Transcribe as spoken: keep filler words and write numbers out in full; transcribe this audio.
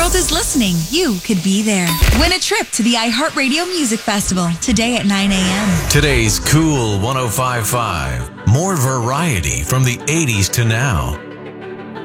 world is listening, you could be there. Win a trip to the iHeartRadio Music Festival today at nine a.m. Today's Cool one oh five point five. More variety from the eighties to now.